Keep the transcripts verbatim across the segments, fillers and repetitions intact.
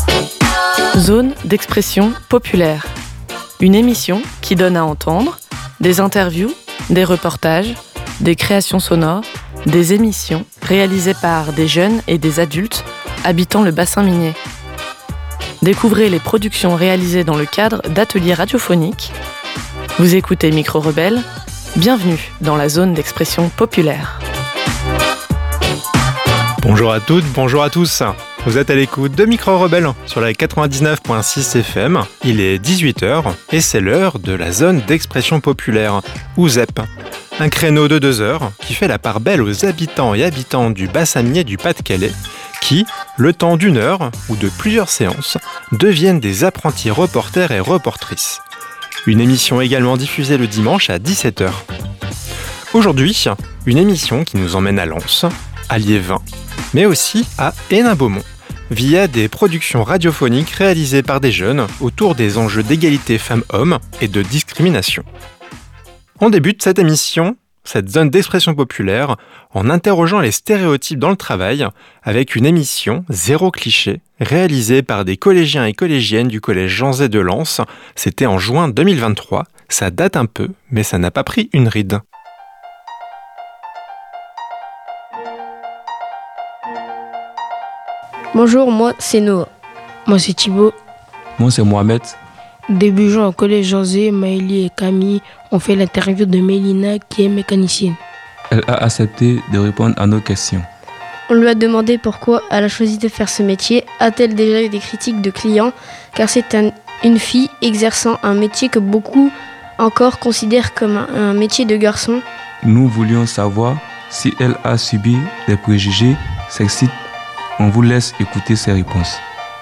Zone d'expression populaire. Une émission qui donne à entendre des interviews, des reportages, des créations sonores, des émissions réalisées par des jeunes et des adultes habitant le bassin minier. Découvrez les productions réalisées dans le cadre d'ateliers radiophoniques. Vous écoutez Micro Rebelle. Bienvenue dans la zone d'expression populaire. Bonjour à toutes, bonjour à tous. Vous êtes à l'écoute de Micro Rebelle sur la quatre-vingt-dix-neuf virgule six F M. Il est dix-huit heures et c'est l'heure de la zone d'expression populaire, ou Z E P. Un créneau de deux heures qui fait la part belle aux habitants et habitantes du bassin minier du Pas-de-Calais qui, le temps d'une heure ou de plusieurs séances, deviennent des apprentis reporters et reportrices. Une émission également diffusée le dimanche à dix-sept heures. Aujourd'hui, une émission qui nous emmène à Lens, à Liévin, mais aussi à Hénin-Beaumont, via des productions radiophoniques réalisées par des jeunes autour des enjeux d'égalité femmes-hommes et de discrimination. On débute cette émission, cette zone d'expression populaire, en interrogeant les stéréotypes dans le travail, avec une émission Zéro Cliché, réalisée par des collégiens et collégiennes du collège Jean Zay de Lens. C'était en juin deux mille vingt-trois, ça date un peu, mais ça n'a pas pris une ride. Bonjour, moi c'est Noah. Moi c'est Thibaut. Moi c'est Mohamed. Début juin au collège José, Maëlie et Camille ont fait l'interview de Mélina qui est mécanicienne. Elle a accepté de répondre à nos questions. On lui a demandé pourquoi elle a choisi de faire ce métier. A-t-elle déjà eu des critiques de clients? Car c'est un, une fille exerçant un métier que beaucoup encore considèrent comme un, un métier de garçon. Nous voulions savoir si elle a subi des préjugés sexistes. On vous laisse écouter ses réponses.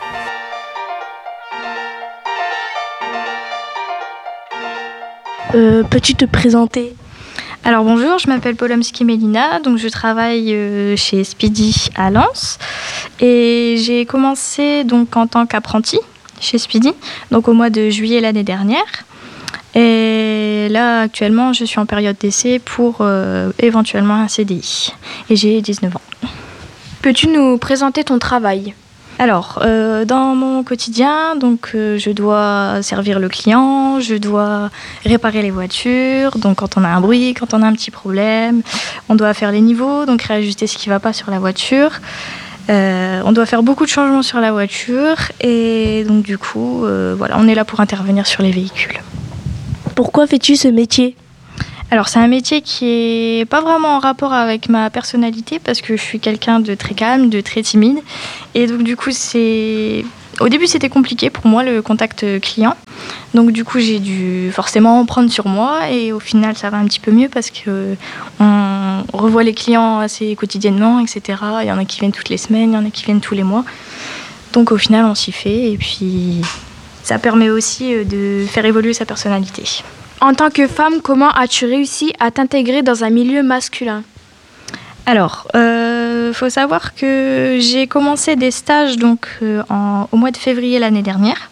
Euh, peux-tu te présenter? Alors bonjour, je m'appelle Polomski Mélina, donc je travaille euh, chez Speedy à Lens et j'ai commencé donc en tant qu'apprenti chez Speedy, donc au mois de juillet l'année dernière. Et là actuellement je suis en période d'essai pour euh, éventuellement un C D I et j'ai dix-neuf ans. Peux-tu nous présenter ton travail ? Alors, euh, dans mon quotidien, donc, euh, je dois servir le client, je dois réparer les voitures, donc quand on a un bruit, quand on a un petit problème, on doit faire les niveaux, donc réajuster ce qui ne va pas sur la voiture. Euh, on doit faire beaucoup de changements sur la voiture et donc du coup, euh, voilà, on est là pour intervenir sur les véhicules. Pourquoi fais-tu ce métier ? Alors c'est un métier qui est pas vraiment en rapport avec ma personnalité parce que je suis quelqu'un de très calme, de très timide et donc du coup c'est au début c'était compliqué pour moi le contact client. Donc du coup j'ai dû forcément prendre sur moi et au final ça va un petit peu mieux parce que on revoit les clients assez quotidiennement, et cetera. Il y en a qui viennent toutes les semaines, il y en a qui viennent tous les mois. Donc au final on s'y fait et puis ça permet aussi de faire évoluer sa personnalité. En tant que femme, comment as-tu réussi à t'intégrer dans un milieu masculin ? Alors, il euh, faut savoir que j'ai commencé des stages donc, euh, en, au mois de février l'année dernière.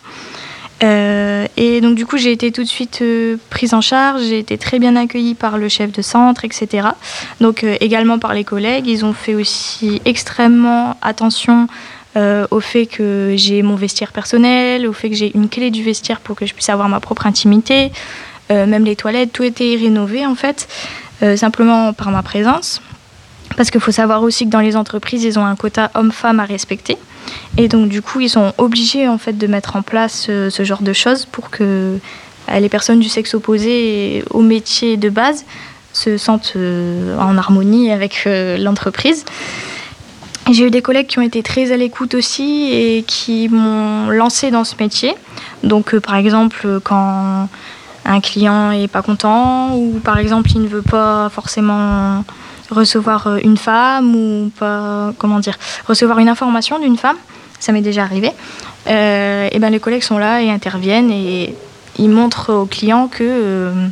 Euh, et donc du coup, j'ai été tout de suite euh, prise en charge, j'ai été très bien accueillie par le chef de centre, et cetera. Donc euh, également par les collègues. Ils ont fait aussi extrêmement attention Euh, au fait que j'ai mon vestiaire personnel, au fait que j'ai une clé du vestiaire pour que je puisse avoir ma propre intimité, euh, même les toilettes, tout était rénové en fait, euh, simplement par ma présence. Parce qu'il faut savoir aussi que dans les entreprises, ils ont un quota homme-femme à respecter. Et donc du coup, ils sont obligés en fait de mettre en place euh, ce genre de choses pour que euh, les personnes du sexe opposé au métier de base se sentent euh, en harmonie avec euh, l'entreprise. J'ai eu des collègues qui ont été très à l'écoute aussi et qui m'ont lancé dans ce métier. Donc, euh, par exemple, quand un client est pas content ou, par exemple, il ne veut pas forcément recevoir une femme ou pas, comment dire, recevoir une information d'une femme, ça m'est déjà arrivé. Euh, et ben, les collègues sont là et interviennent et ils montrent aux clients que euh,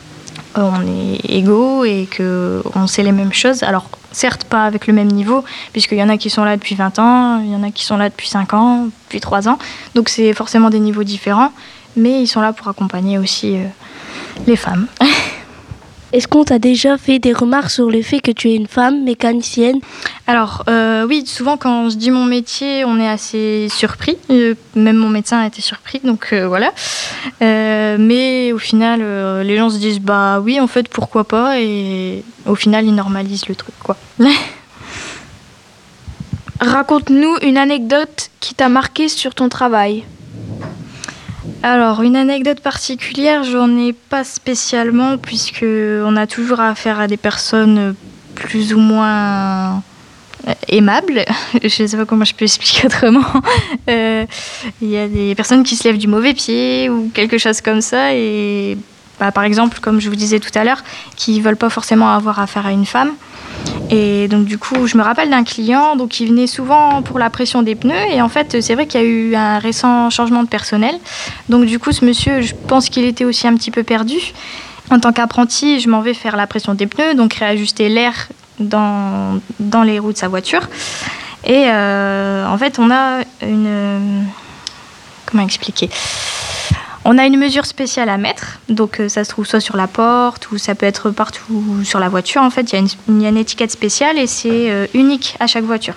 on est égaux et qu'on sait les mêmes choses. Alors, certes, pas avec le même niveau, puisqu'il y en a qui sont là depuis vingt ans, il y en a qui sont là depuis cinq ans, depuis trois ans. Donc, c'est forcément des niveaux différents, mais ils sont là pour accompagner aussi euh, les femmes. Est-ce qu'on t'a déjà fait des remarques sur le fait que tu es une femme mécanicienne ? Alors euh, oui, souvent quand je dis mon métier, on est assez surpris. Euh, même mon médecin a été surpris, donc euh, voilà. Euh, mais au final, euh, les gens se disent bah oui, en fait, pourquoi pas, et au final, ils normalisent le truc, quoi. Raconte-nous une anecdote qui t'a marqué sur ton travail. Alors, une anecdote particulière, j'en ai pas spécialement, puisque on a toujours affaire à des personnes plus ou moins aimables. Je ne sais pas comment je peux expliquer autrement. Euh, il y a des personnes qui se lèvent du mauvais pied ou quelque chose comme ça, et bah, par exemple, comme je vous disais tout à l'heure, qui veulent pas forcément avoir affaire à une femme. Et donc du coup, je me rappelle d'un client donc, qui venait souvent pour la pression des pneus. Et en fait, c'est vrai qu'il y a eu un récent changement de personnel. Donc du coup, ce monsieur, je pense qu'il était aussi un petit peu perdu. En tant qu'apprenti, je m'en vais faire la pression des pneus, donc réajuster l'air dans, dans les roues de sa voiture. Et euh, en fait, on a une... Comment expliquer ? On a une mesure spéciale à mettre, donc ça se trouve soit sur la porte ou ça peut être partout sur la voiture. En fait, il y a une, il y a une étiquette spéciale et c'est euh, unique à chaque voiture.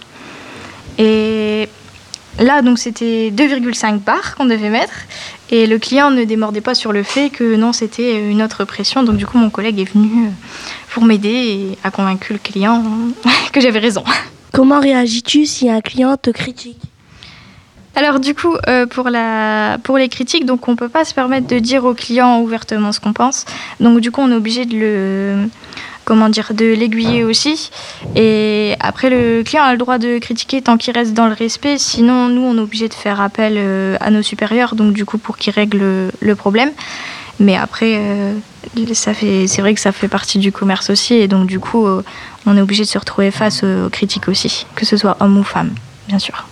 Et là, donc c'était deux virgule cinq bars qu'on devait mettre et le client ne démordait pas sur le fait que non, c'était une autre pression. Donc du coup, mon collègue est venu pour m'aider et a convaincu le client que j'avais raison. Comment réagis-tu si un client te critique ? Alors du coup, euh, pour, la, pour les critiques, donc on ne peut pas se permettre de dire au client ouvertement ce qu'on pense. Donc du coup, on est obligé de le, comment dire, de l'aiguiller aussi. Et après, le client a le droit de critiquer tant qu'il reste dans le respect. Sinon, nous, on est obligé de faire appel euh, à nos supérieurs, donc du coup, pour qu'ils règlent le, le problème. Mais après, euh, ça fait, c'est vrai que ça fait partie du commerce aussi. Et donc du coup, euh, on est obligé de se retrouver face aux critiques aussi, que ce soit homme ou femme, bien sûr.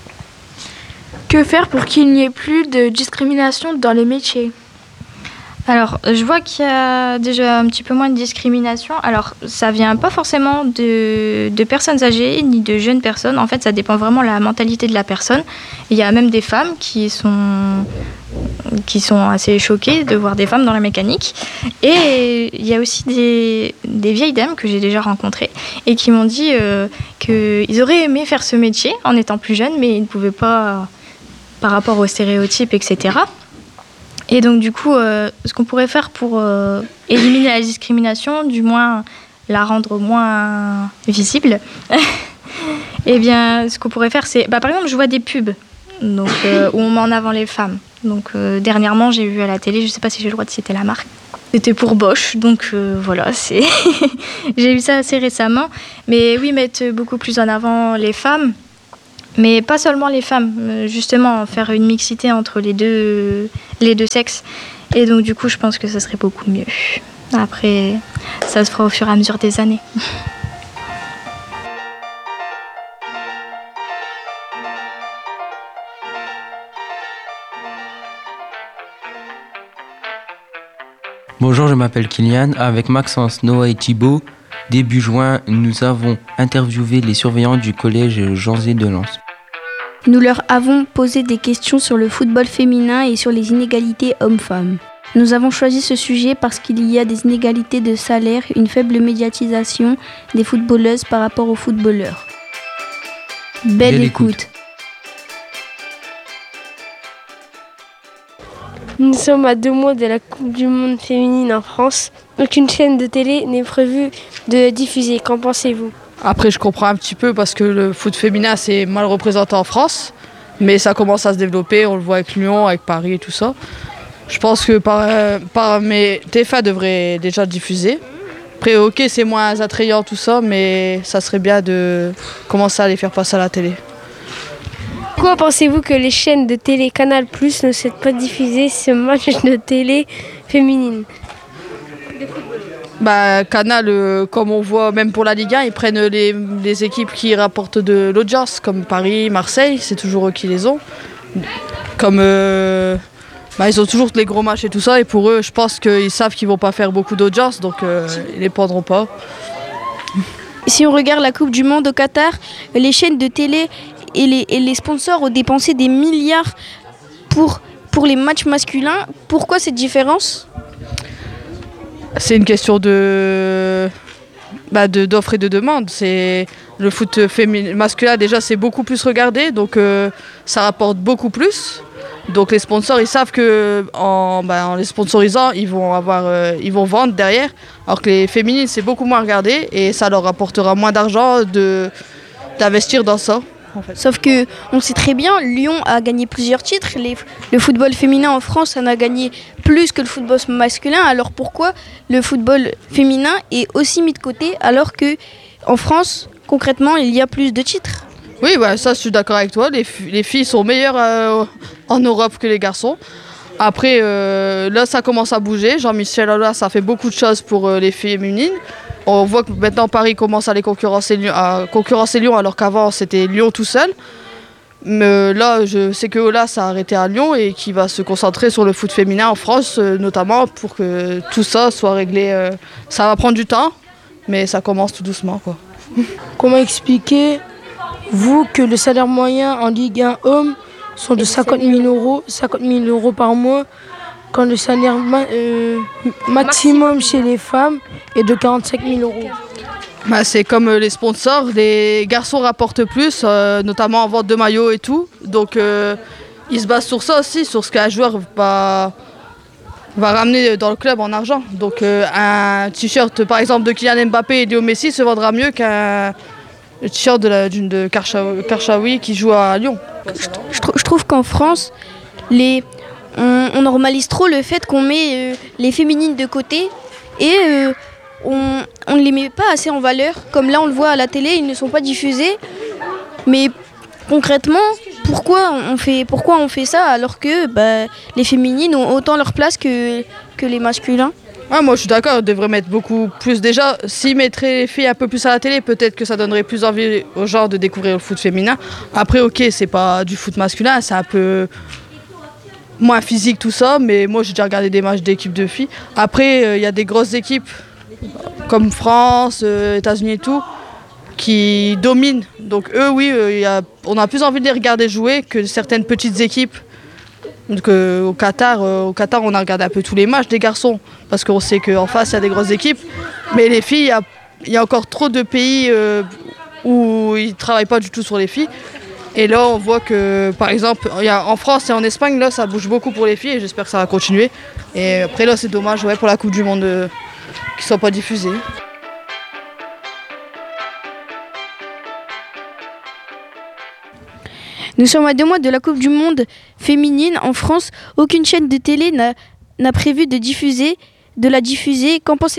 Que faire pour qu'il n'y ait plus de discrimination dans les métiers ? Alors, je vois qu'il y a déjà un petit peu moins de discrimination. Alors, ça vient pas forcément de, de personnes âgées ni de jeunes personnes. En fait, ça dépend vraiment de la mentalité de la personne. Il y a même des femmes qui sont, qui sont assez choquées de voir des femmes dans la mécanique. Et il y a aussi des, des vieilles dames que j'ai déjà rencontrées et qui m'ont dit euh, qu'ils auraient aimé faire ce métier en étant plus jeunes, mais ils ne pouvaient pas... par rapport aux stéréotypes, et cetera. Et donc, du coup, euh, ce qu'on pourrait faire pour euh, éliminer la discrimination, du moins la rendre moins visible, eh bien, ce qu'on pourrait faire, c'est... Bah, par exemple, je vois des pubs donc, euh, où on met en avant les femmes. Donc, euh, dernièrement, j'ai vu à la télé, je ne sais pas si j'ai le droit de citer la marque, c'était pour Bosch, donc euh, voilà, c'est... j'ai vu ça assez récemment. Mais oui, mettre beaucoup plus en avant les femmes, mais pas seulement les femmes, justement, faire une mixité entre les deux, les deux sexes. Et donc, du coup, je pense que ça serait beaucoup mieux. Après, ça se fera au fur et à mesure des années. Bonjour, je m'appelle Kylian. Avec Maxence, Noah et Thibaut, début juin, nous avons interviewé les surveillants du collège Jean-Zé de Lens. Nous leur avons posé des questions sur le football féminin et sur les inégalités hommes-femmes. Nous avons choisi ce sujet parce qu'il y a des inégalités de salaire, une faible médiatisation des footballeuses par rapport aux footballeurs. Belle, Belle écoute. écoute. Nous sommes à deux mois de la Coupe du Monde féminine en France. Aucune chaîne de télé n'est prévue de diffuser. Qu'en pensez-vous ? Après, je comprends un petit peu parce que le foot féminin, c'est mal représenté en France. Mais ça commence à se développer. On le voit avec Lyon, avec Paris et tout ça. Je pense que par, euh, par mais T F un devrait déjà diffuser. Après, ok, c'est moins attrayant tout ça, mais ça serait bien de commencer à les faire passer à la télé. Pourquoi pensez-vous que les chaînes de télé Canal plus ne souhaitent pas diffuser ce match de télé féminine ? Bah, Canal, euh, comme on voit même pour la Ligue un, ils prennent les, les équipes qui rapportent de l'audience, comme Paris, Marseille, c'est toujours eux qui les ont. Comme euh, bah, ils ont toujours les gros matchs et tout ça, et pour eux, je pense qu'ils savent qu'ils vont pas faire beaucoup d'audience, donc euh, ils les prendront pas. Si on regarde la Coupe du Monde au Qatar, les chaînes de télé et les, et les sponsors ont dépensé des milliards pour, pour les matchs masculins. Pourquoi cette différence ? C'est une question de, bah de d'offre et de demande. C'est le foot féminin, masculin déjà c'est beaucoup plus regardé, donc euh, ça rapporte beaucoup plus. Donc les sponsors ils savent que en, bah, en les sponsorisant ils vont avoir, euh, ils vont vendre derrière. Alors que les féminines c'est beaucoup moins regardé et ça leur rapportera moins d'argent de d'investir dans ça. En fait. Sauf que on sait très bien, Lyon a gagné plusieurs titres. Les, le football féminin en France en a gagné plus que le football masculin. Alors pourquoi le football féminin est aussi mis de côté alors que en France, concrètement, il y a plus de titres? Oui, bah, ça je suis d'accord avec toi. Les, les filles sont meilleures euh, en Europe que les garçons. Après, euh, là ça commence à bouger. Jean-Michel Aulas ça fait beaucoup de choses pour euh, les filles féminines. On voit que maintenant Paris commence à les concurrencer Lyon, à concurrencer Lyon alors qu'avant c'était Lyon tout seul. Mais là, je sais que Aulas a arrêté à Lyon et qu'il va se concentrer sur le foot féminin en France, notamment pour que tout ça soit réglé. Euh, ça va prendre du temps, mais ça commence tout doucement, quoi. Comment expliquer, vous, que le salaire moyen en Ligue un homme sont de cinquante mille euros, cinquante mille euros par mois, quand le salaire ma- euh, maximum chez les femmes est de quarante-cinq mille euros? Bah, c'est comme euh, les sponsors, les garçons rapportent plus, euh, notamment en vente de maillots et tout. Donc euh, ils se basent sur ça aussi, sur ce qu'un joueur va, va ramener dans le club en argent. Donc euh, un t-shirt par exemple de Kylian Mbappé et Léo Messi se vendra mieux qu'un t-shirt de, la, d'une, de Karchaoui, Karchaoui qui joue à Lyon. Je, je, je trouve qu'en France, les... On, on normalise trop le fait qu'on met euh, les féminines de côté et euh, on, on ne les met pas assez en valeur. Comme là on le voit à la télé, ils ne sont pas diffusés. Mais concrètement, pourquoi on fait, pourquoi on fait ça alors que bah, les féminines ont autant leur place que, que les masculins? Ah, moi je suis d'accord, on devrait mettre beaucoup plus. Déjà, s'ils mettraient les filles un peu plus à la télé, peut-être que ça donnerait plus envie aux gens de découvrir le foot féminin. Après, ok, c'est pas du foot masculin, c'est un peu moins physique tout ça, mais moi j'ai déjà regardé des matchs d'équipes de filles. Après, il euh, y a des grosses équipes comme France, euh, États-Unis et tout, qui dominent. Donc eux, oui, euh, y a, on a plus envie de les regarder jouer que certaines petites équipes. Donc, euh, au Qatar, euh, au Qatar, on a regardé un peu tous les matchs des garçons, parce qu'on sait qu'en face, il y a des grosses équipes. Mais les filles, il y, y a encore trop de pays euh, où ils ne travaillent pas du tout sur les filles. Et là, on voit que, par exemple, y a, en France et en Espagne, là, ça bouge beaucoup pour les filles et j'espère que ça va continuer. Et après, là, c'est dommage ouais, pour la Coupe du Monde euh, qu'ils ne soient pas diffusés. Nous sommes à deux mois de la Coupe du Monde féminine en France. Aucune chaîne de télé n'a, n'a prévu de, diffuser, de la diffuser. Qu'en pensez-vous ?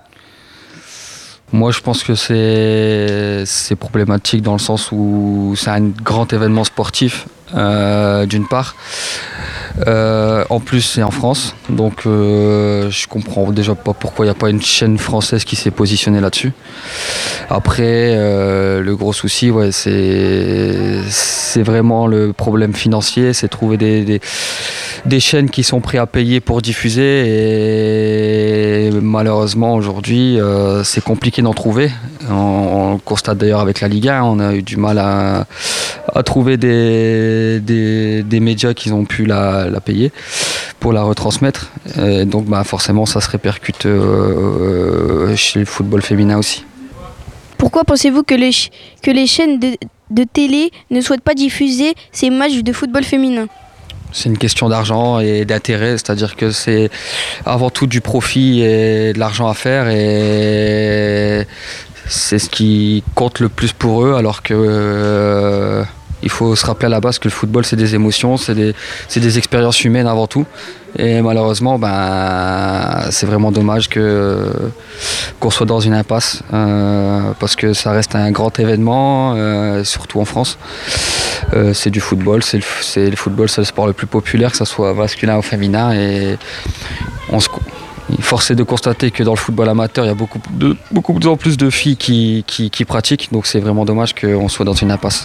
Moi, je pense que c'est, c'est problématique dans le sens où c'est un grand événement sportif, euh, d'une part. Euh, en plus, c'est en France, donc euh, je comprends déjà pas pourquoi il n'y a pas une chaîne française qui s'est positionnée là-dessus. Après, euh, le gros souci, ouais, c'est, c'est vraiment le problème financier, c'est trouver des, des, des chaînes qui sont prêtes à payer pour diffuser. Et malheureusement, aujourd'hui, euh, c'est compliqué d'en trouver. On, on le constate d'ailleurs avec la Ligue un, on a eu du mal à, à trouver des, des, des médias qui ont pu la, la payer pour la retransmettre. Et donc bah, forcément, ça se répercute euh, chez le football féminin aussi. Pourquoi pensez-vous que les, ch- que les chaînes de, de télé ne souhaitent pas diffuser ces matchs de football féminin ? C'est une question d'argent et d'intérêt, c'est-à-dire que c'est avant tout du profit et de l'argent à faire et c'est ce qui compte le plus pour eux, alors que euh, il faut se rappeler à la base que le football c'est des émotions, c'est des, c'est des expériences humaines avant tout. Et malheureusement, ben, c'est vraiment dommage que, qu'on soit dans une impasse euh, parce que ça reste un grand événement, euh, surtout en France. Euh, c'est du football, c'est le, c'est le football, c'est le sport le plus populaire, que ce soit masculin ou féminin. Et on se, force est de constater que dans le football amateur, il y a beaucoup de, beaucoup de plus de filles qui, qui, qui pratiquent. Donc c'est vraiment dommage qu'on soit dans une impasse.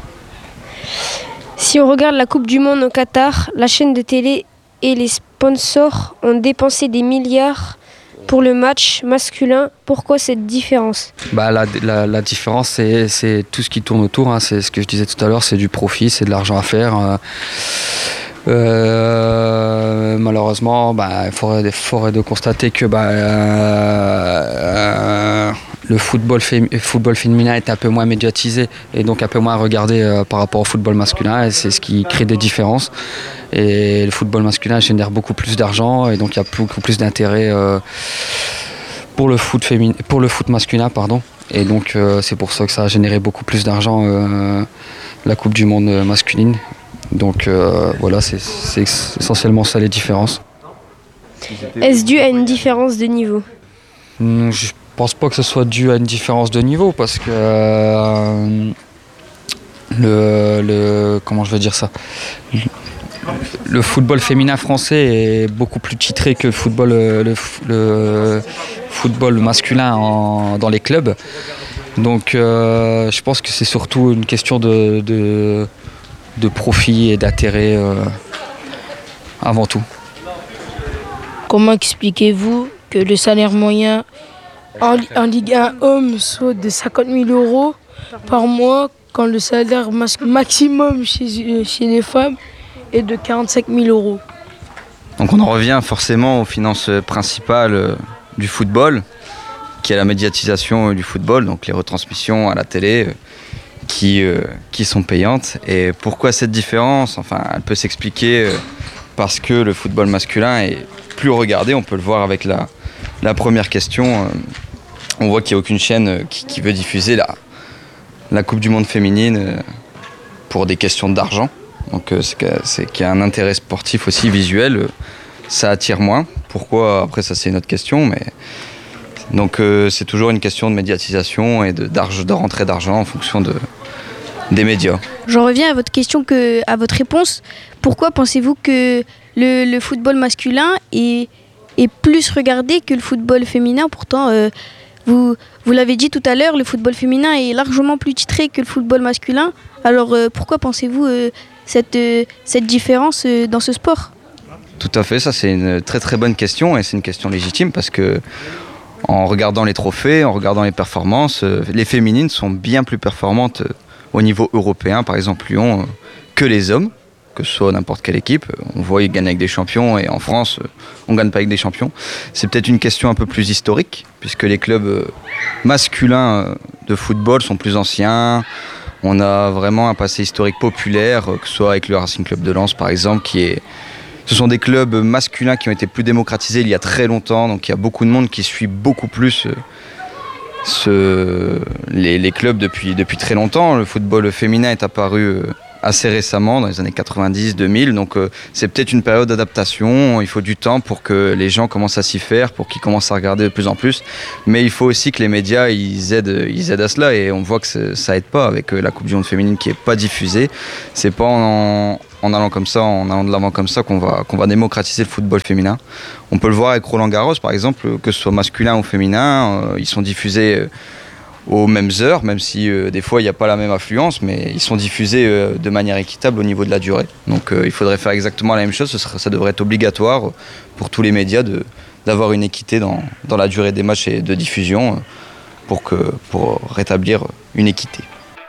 Si on regarde la Coupe du Monde au Qatar, la chaîne de télé et les sponsors ont dépensé des milliards pour le match masculin. Pourquoi cette différence ? Bah, la, la, la différence, c'est, c'est tout ce qui tourne autour. Hein. C'est ce que je disais tout à l'heure, c'est du profit, c'est de l'argent à faire. Euh, Euh, malheureusement, bah, il faudrait, faudrait de constater que bah, euh, le football, fé- football féminin est un peu moins médiatisé et donc un peu moins regardé euh, par rapport au football masculin, et c'est ce qui crée des différences. Et le football masculin génère beaucoup plus d'argent et donc il y a beaucoup plus d'intérêt euh, pour le foot féminin, pour le foot masculin, pardon. Et donc euh, c'est pour ça que ça a généré beaucoup plus d'argent euh, la Coupe du Monde masculine. Donc euh, voilà, c'est, c'est essentiellement ça les différences. Est-ce dû à une différence de niveau ? Je pense pas que ce soit dû à une différence de niveau parce que euh, le, le comment je veux dire ça le, le football féminin français est beaucoup plus titré que le football, le, le football masculin en, dans les clubs. Donc euh, je pense que c'est surtout une question de, de de profit et d'intérêt euh, avant tout. Comment expliquez-vous que le salaire moyen en, en Ligue un homme soit de cinquante mille euros par mois quand le salaire mas- maximum chez, chez les femmes est de quarante-cinq mille euros ? Donc on en revient forcément aux finances principales du football, qui est la médiatisation du football, donc les retransmissions à la télé, Qui, euh, qui sont payantes. Et pourquoi cette différence ? Enfin, elle peut s'expliquer euh, parce que le football masculin est plus regardé. On peut le voir avec la, la première question. Euh, on voit qu'il n'y a aucune chaîne euh, qui, qui veut diffuser la, la Coupe du Monde féminine euh, pour des questions d'argent. Donc euh, c'est, c'est qu'il y a un intérêt sportif aussi visuel. Euh, ça attire moins. Pourquoi ? Après, ça c'est une autre question, mais... Donc euh, c'est toujours une question de médiatisation et de, de rentrée d'argent en fonction de, des médias. J'en reviens à votre question, que, à votre réponse. Pourquoi pensez-vous que le, le football masculin est, est plus regardé que le football féminin ? Pourtant, euh, vous, vous l'avez dit tout à l'heure, le football féminin est largement plus titré que le football masculin. Alors euh, pourquoi pensez-vous euh, cette, euh, cette différence euh, dans ce sport ? Tout à fait, ça c'est une très très bonne question et c'est une question légitime parce que en regardant les trophées, en regardant les performances, euh, les féminines sont bien plus performantes euh, au niveau européen, par exemple Lyon, euh, que les hommes, que ce soit n'importe quelle équipe. On voit qu'ils gagnent avec des champions et en France, euh, on ne gagne pas avec des champions. C'est peut-être une question un peu plus historique, puisque les clubs euh, masculins euh, de football sont plus anciens. On a vraiment un passé historique populaire, euh, que ce soit avec le Racing Club de Lens par exemple, qui est... Ce sont des clubs masculins qui ont été plus démocratisés il y a très longtemps, donc il y a beaucoup de monde qui suit beaucoup plus ce, les, les clubs depuis, depuis très longtemps. Le football féminin est apparu assez récemment, dans les années quatre-vingt-dix deux mille, donc euh, c'est peut-être une période d'adaptation. Il faut du temps pour que les gens commencent à s'y faire, pour qu'ils commencent à regarder de plus en plus, mais il faut aussi que les médias ils aident, ils aident à cela, et on voit que ça aide pas avec la Coupe du Monde féminine qui est pas diffusée. C'est pas en, en allant comme ça, en allant de l'avant comme ça qu'on va, qu'on va démocratiser le football féminin. On peut le voir avec Roland Garros par exemple, que ce soit masculin ou féminin, euh, ils sont diffusés euh, aux mêmes heures, même si euh, des fois il n'y a pas la même affluence, mais ils sont diffusés euh, de manière équitable au niveau de la durée. Donc euh, il faudrait faire exactement la même chose, ce sera, ça devrait être obligatoire pour tous les médias de, d'avoir une équité dans, dans la durée des matchs et de diffusion euh, pour, que, pour rétablir une équité.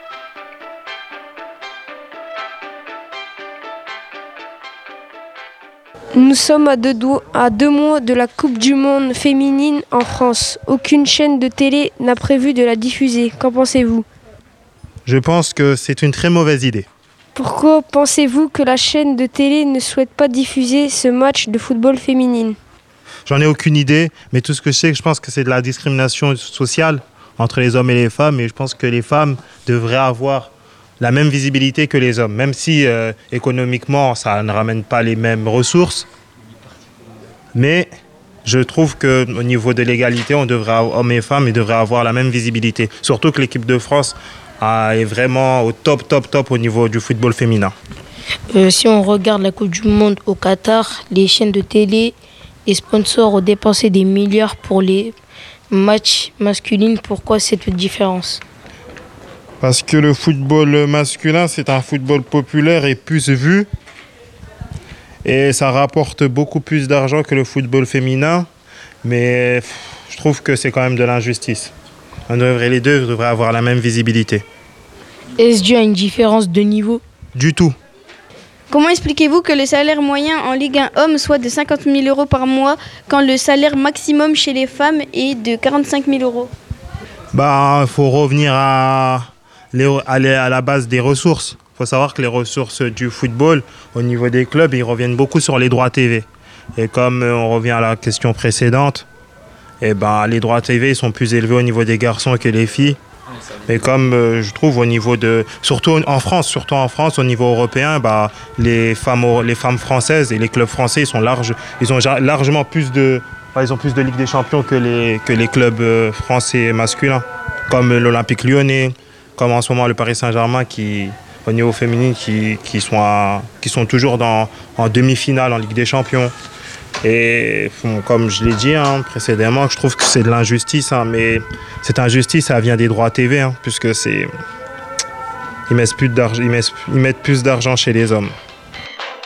Nous sommes à deux, do- à deux mois de la Coupe du Monde féminine en France. Aucune chaîne de télé n'a prévu de la diffuser. Qu'en pensez-vous ? Je pense que c'est une très mauvaise idée. Pourquoi pensez-vous que la chaîne de télé ne souhaite pas diffuser ce match de football féminine ? J'en ai aucune idée, mais tout ce que je sais, je pense que c'est de la discrimination sociale entre les hommes et les femmes, et je pense que les femmes devraient avoir la même visibilité que les hommes, même si euh, économiquement ça ne ramène pas les mêmes ressources. Mais je trouve qu'au niveau de l'égalité, on devrait, hommes et femmes, ils devraient avoir la même visibilité. Surtout que l'équipe de France euh, est vraiment au top, top, top au niveau du football féminin. Euh, si on regarde la Coupe du Monde au Qatar, les chaînes de télé et sponsors ont dépensé des milliards pour les matchs masculins. Pourquoi cette différence ? Parce que le football masculin, c'est un football populaire et plus vu. Et ça rapporte beaucoup plus d'argent que le football féminin. Mais je trouve que c'est quand même de l'injustice. On devrait, les deux devraient avoir la même visibilité. Est-ce dû à une différence de niveau ? Du tout. Comment expliquez-vous que le salaire moyen en Ligue un homme soit de cinquante mille euros par mois quand le salaire maximum chez les femmes est de quarante-cinq mille euros? Bah, il faut revenir à, à la base des ressources. Il faut savoir que les ressources du football, au niveau des clubs, ils reviennent beaucoup sur les droits T V. Et comme on revient à la question précédente, eh ben, les droits T V sont plus élevés au niveau des garçons que les filles. Mais comme euh, je trouve au niveau de, surtout en France, surtout en France, au niveau européen, bah, les femmes, les femmes françaises et les clubs français, ils sont larges, ils ont largement plus de, bah, ils ont plus de Ligue des Champions que les que les clubs euh, français masculins, comme l'Olympique Lyonnais, comme en ce moment le Paris Saint-Germain qui, au niveau féminin, qui qui sont à, qui sont toujours dans en demi-finale en Ligue des Champions. Et bon, comme je l'ai dit hein, précédemment, je trouve que c'est de l'injustice, hein, mais cette injustice, ça vient des droits T V, hein, puisque c'est ils mettent plus d'argent, ils mettent, ils mettent plus d'argent chez les hommes.